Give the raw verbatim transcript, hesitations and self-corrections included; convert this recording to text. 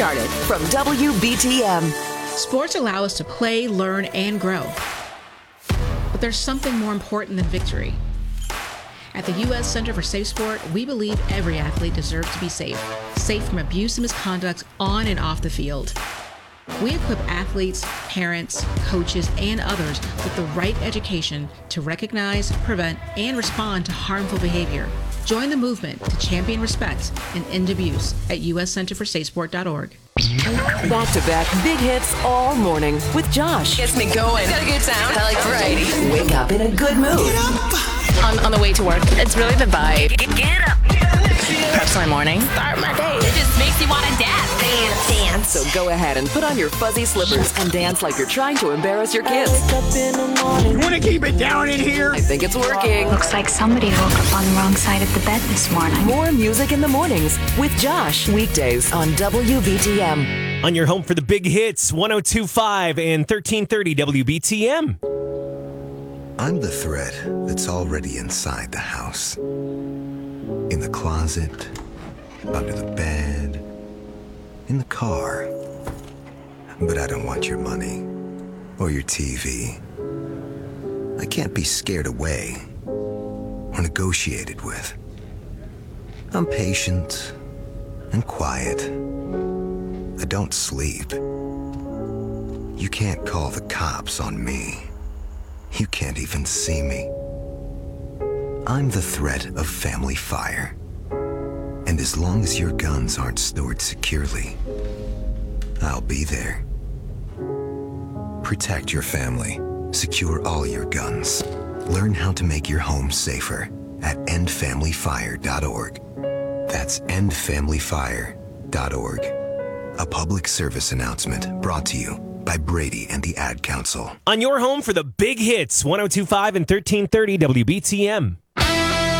started from W B T M. Sports allow us to play, learn, and grow. But there's something more important than victory. At the U S Center for Safe Sport, we believe every athlete deserves to be safe. Safe from abuse and misconduct on and off the field. We equip athletes, parents, coaches, and others with the right education to recognize, prevent, and respond to harmful behavior. Join the movement to champion respect and end abuse at U S center for safe sport dot org. Back-to-back big hits all morning with Josh. Gets me going. Got a good sound. I like variety. Wake up in a good mood. Get up. On, on the way to work. It's really the vibe. Get, get up. Preps my morning. Start my day. It just makes you want to dance. Dance, dance. So go ahead and put on your fuzzy slippers and dance like you're trying to embarrass your kids. You want to keep it down in here? I think it's working. Looks like somebody woke up on the wrong side of the bed this morning. More music in the mornings with Josh. Weekdays on W B T M. On your home for the big hits, one oh two point five and thirteen thirty W B T M. I'm the threat that's already inside the house. In the closet, under the bed, in the car. But I don't want your money or your T V. I can't be scared away or negotiated with. I'm patient and quiet. I don't sleep. You can't call the cops on me. You can't even see me. I'm the threat of family fire. And as long as your guns aren't stored securely, I'll be there. Protect your family. Secure all your guns. Learn how to make your home safer at end family fire dot org. That's end family fire dot org. A public service announcement brought to you by Brady and the Ad Council. On your home for the big hits, one oh two point five and thirteen thirty W B T M.